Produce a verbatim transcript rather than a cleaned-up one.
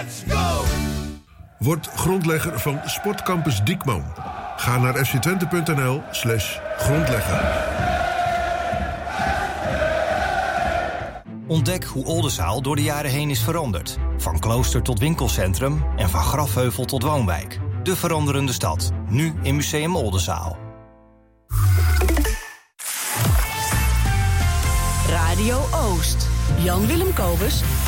Let's go! Word grondlegger van Sportcampus Diekman. Ga naar fctwente.nl slash grondlegger. Ontdek hoe Oldenzaal door de jaren heen is veranderd. Van klooster tot winkelcentrum en van grafheuvel tot woonwijk. De veranderende stad. Nu in Museum Oldenzaal. Radio Oost. Jan Willem Kobus